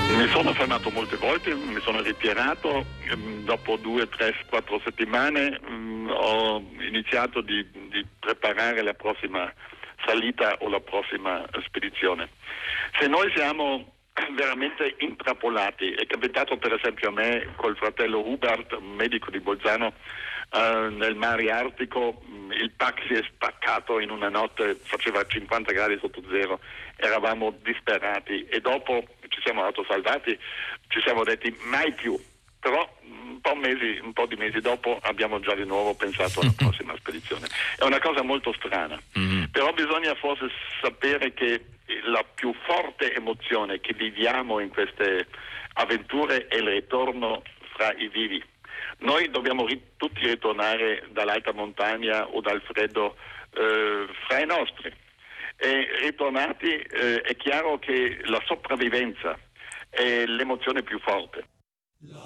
Mi sono fermato molte volte, mi sono ritirato, dopo 2, 3, 4 settimane ho iniziato di preparare la prossima salita o la prossima spedizione. Se noi siamo veramente intrappolati, è capitato per esempio a me col fratello Hubert, un medico di Bolzano, nel mare Artico, il pack si è spaccato in una notte, faceva 50 gradi sotto zero, eravamo disperati e dopo ci siamo autosalvati, ci siamo detti mai più, però un po' di mesi dopo abbiamo già di nuovo pensato alla prossima spedizione. È una cosa molto strana, però bisogna forse sapere che la più forte emozione che viviamo in queste avventure è il ritorno fra i vivi. Noi dobbiamo tutti ritornare dall'alta montagna o dal freddo fra i nostri. E ritornati è chiaro che la sopravvivenza è l'emozione più forte.